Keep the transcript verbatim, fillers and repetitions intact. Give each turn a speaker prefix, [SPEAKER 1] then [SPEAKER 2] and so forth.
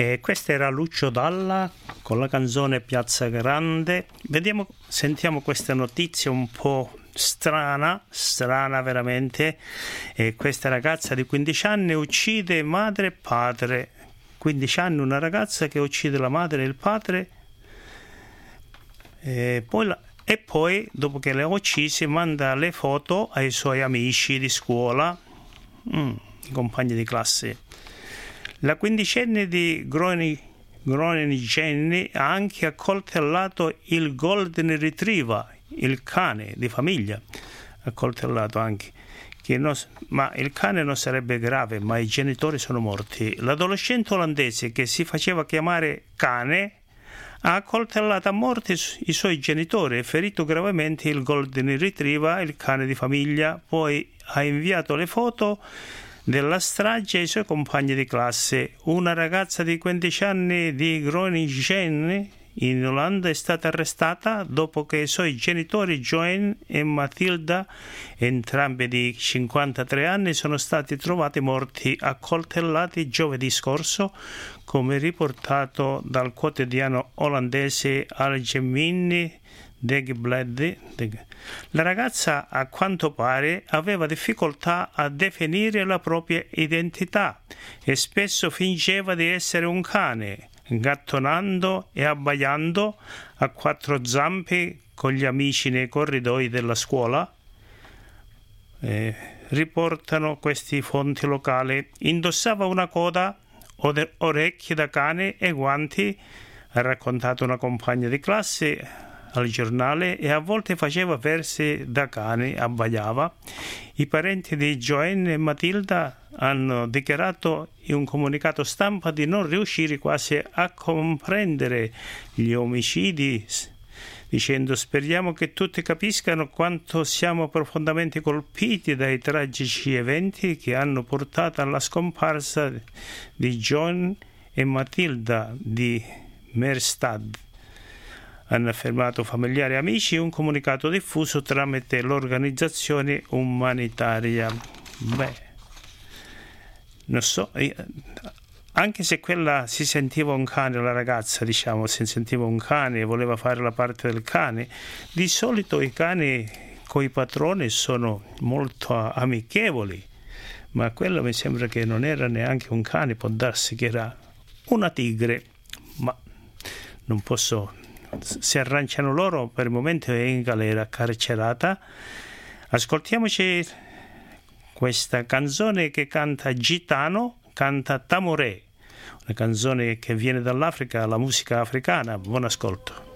[SPEAKER 1] E questa era Lucio Dalla con la canzone Piazza Grande. Vediamo, sentiamo questa notizia un po' strana, strana veramente. E questa ragazza di quindici anni uccide madre e padre. quindici anni, una ragazza che uccide la madre e il padre. E poi, la, e poi dopo che le ha uccise, manda le foto ai suoi amici di scuola, mm, i compagni di classe. La quindicenne di Groningen ha anche accoltellato il Golden Retriever, il cane di famiglia, accoltellato anche. Che non, ma il cane non sarebbe grave, ma i genitori sono morti. L'adolescente olandese che si faceva chiamare cane ha accoltellato a morte i suoi genitori e ferito gravemente il Golden Retriever, il cane di famiglia. Poi ha inviato le foto della strage ai suoi compagni di classe. Una ragazza di quindici anni di Groningen in Olanda è stata arrestata dopo che i suoi genitori Joanne e Matilda, entrambi di cinquantatré anni, sono stati trovati morti accoltellati giovedì scorso, come riportato dal quotidiano olandese Algemene Dagblad. La ragazza, a quanto pare, aveva difficoltà a definire la propria identità e spesso fingeva di essere un cane, gattonando e abbaiando a quattro zampe con gli amici nei corridoi della scuola. Eh, riportano queste fonti locali. Indossava una coda, orecchie da cane e guanti, ha raccontato una compagna di classe al giornale, e a volte faceva versi da cane, abbaiava. I parenti di Joanne e Matilda hanno dichiarato in un comunicato stampa di non riuscire quasi a comprendere gli omicidi, dicendo: speriamo che tutti capiscano quanto siamo profondamente colpiti dai tragici eventi che hanno portato alla scomparsa di John e Matilda di Merstad. Hanno affermato familiari e amici in un comunicato diffuso tramite l'organizzazione umanitaria. Beh, non so, anche se quella si sentiva un cane, la ragazza, diciamo, si sentiva un cane e voleva fare la parte del cane, di solito i cani con i padroni sono molto amichevoli, ma quello mi sembra che non era neanche un cane, può darsi che era una tigre, ma non posso... Si arrangiano loro, per il momento è in galera, carcerata. Ascoltiamoci questa canzone che canta Gitano, canta Tamoré, una canzone che viene dall'Africa, la musica africana. Buon ascolto.